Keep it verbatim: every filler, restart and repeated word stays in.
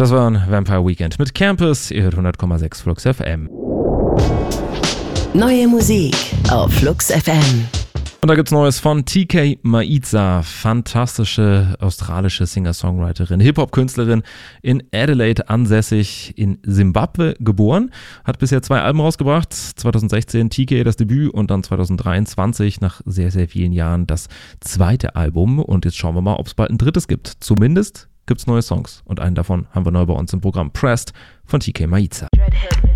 Das war ein Vampire Weekend mit Campus. Ihr hört hundert Komma sechs Flux F M. Neue Musik auf Flux F M. Und da gibt's Neues von T K Maitza, fantastische australische Singer-Songwriterin, Hip-Hop-Künstlerin, in Adelaide ansässig, in Simbabwe geboren, hat bisher zwei Alben rausgebracht, zwanzig sechzehn T K das Debüt und dann zwanzig dreiundzwanzig nach sehr, sehr vielen Jahren das zweite Album. Und jetzt schauen wir mal, ob es bald ein drittes gibt. Zumindest gibt's neue Songs und einen davon haben wir neu bei uns im Programm, Pressed von T K Maitza.